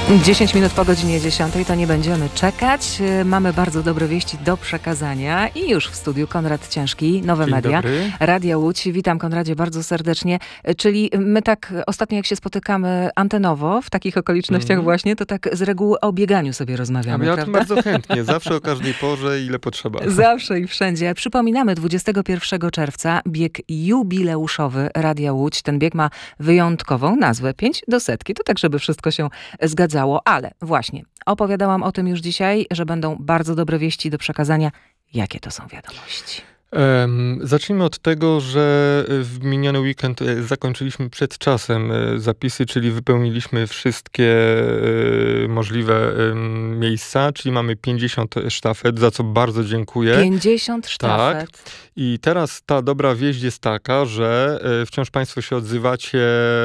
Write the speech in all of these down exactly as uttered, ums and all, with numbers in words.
dziesięć minut po godzinie dziesiątej, to nie będziemy czekać. Mamy bardzo dobre wieści do przekazania i już w studiu Konrad Ciężki, Nowe Dzień Media, dobry. Radia Łódź. Witam, Konradzie, bardzo serdecznie. Czyli my tak ostatnio jak się spotykamy antenowo, w takich okolicznościach Mhm. właśnie, to tak z reguły o bieganiu sobie rozmawiamy, A ja o tym prawda? bardzo chętnie, zawsze o każdej porze, ile potrzeba. Zawsze i wszędzie. Przypominamy, dwudziestego pierwszego czerwca bieg jubileuszowy Radia Łódź. Ten bieg ma wyjątkową nazwę, pięć do setki. To tak, żeby wszystko się zgadzało. Ale właśnie, opowiadałam o tym już dzisiaj, że będą bardzo dobre wieści do przekazania. Jakie to są wiadomości? Um, zacznijmy od tego, że w miniony weekend e, zakończyliśmy przed czasem e, zapisy, czyli wypełniliśmy wszystkie e, możliwe e, miejsca, czyli mamy pięćdziesiąt sztafet, za co bardzo dziękuję. pięćdziesiąt sztafet. Tak. I teraz ta dobra wieść jest taka, że e, wciąż państwo się odzywacie,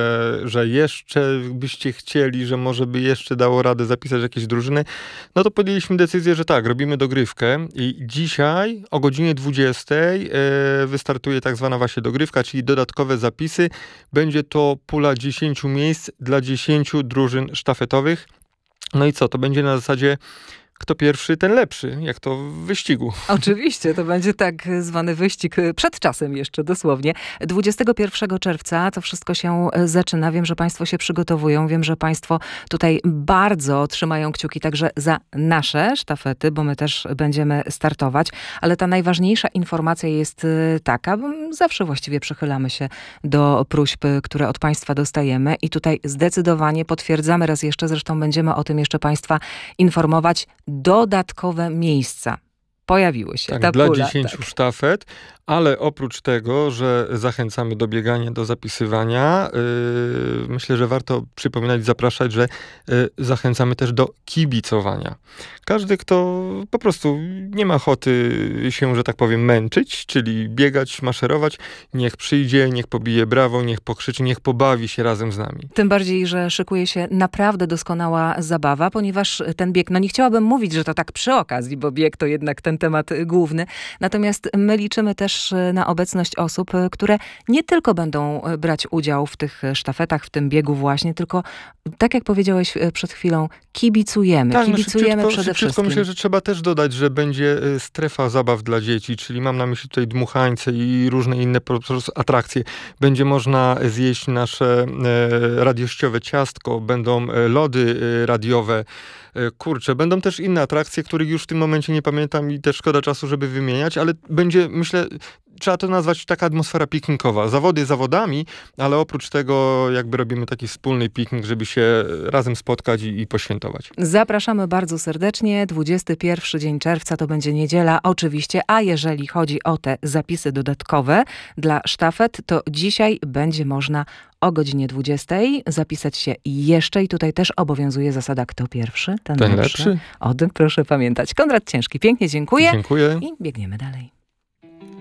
że jeszcze byście chcieli, że może by jeszcze dało radę zapisać jakieś drużyny. No to podjęliśmy decyzję, że tak, robimy dogrywkę i dzisiaj o godzinie dwudziestej wystartuje tak zwana właśnie dogrywka, czyli dodatkowe zapisy. Będzie to pula dziesięciu miejsc dla dziesięciu drużyn sztafetowych. No i co? To będzie na zasadzie kto pierwszy, ten lepszy, jak to w wyścigu. Oczywiście, to będzie tak zwany wyścig przed czasem jeszcze, dosłownie. dwudziestego pierwszego czerwca to wszystko się zaczyna. Wiem, że państwo się przygotowują. Wiem, że państwo tutaj bardzo trzymają kciuki także za nasze sztafety, bo my też będziemy startować. Ale ta najważniejsza informacja jest taka, bo zawsze właściwie przychylamy się do próśb, które od państwa dostajemy i tutaj zdecydowanie potwierdzamy raz jeszcze, zresztą będziemy o tym jeszcze państwa informować, dodatkowe miejsca pojawiły się. Tak, ta dla pula, dziesięciu tak. sztafet, ale oprócz tego, że zachęcamy do biegania, do zapisywania, yy, myślę, że warto przypominać, zapraszać, że yy, zachęcamy też do kibicowania. Każdy, kto po prostu nie ma ochoty się, że tak powiem, męczyć, czyli biegać, maszerować, niech przyjdzie, niech pobije brawo, niech pokrzyczy, niech pobawi się razem z nami. Tym bardziej, że szykuje się naprawdę doskonała zabawa, ponieważ ten bieg, no nie chciałabym mówić, że to tak przy okazji, bo bieg to jednak ten temat główny. Natomiast my liczymy też na obecność osób, które nie tylko będą brać udział w tych sztafetach, w tym biegu właśnie, tylko tak jak powiedziałeś przed chwilą, kibicujemy. Tak, kibicujemy no przede szybciutko wszystkim. myślę, że trzeba też dodać, że będzie strefa zabaw dla dzieci, czyli mam na myśli tutaj dmuchańce i różne inne po prostu atrakcje. Będzie można zjeść nasze e, radiościowe ciastko, będą lody radiowe, kurczę, będą też inne atrakcje, których już w tym momencie nie pamiętam i też szkoda czasu, żeby wymieniać, ale będzie, myślę, trzeba to nazwać taka atmosfera piknikowa. Zawody zawodami, ale oprócz tego jakby robimy taki wspólny piknik, żeby się razem spotkać i, i poświętować. Zapraszamy bardzo serdecznie. dwudziesty pierwszy dzień czerwca to będzie niedziela oczywiście, a jeżeli chodzi o te zapisy dodatkowe dla sztafet, to dzisiaj będzie można o godzinie dwudziestej zapisać się jeszcze i tutaj też obowiązuje zasada kto pierwszy, ten, Ten lepszy. lepszy. O tym proszę pamiętać. Konrad Ciężki, pięknie dziękuję. Dziękuję. I biegniemy dalej.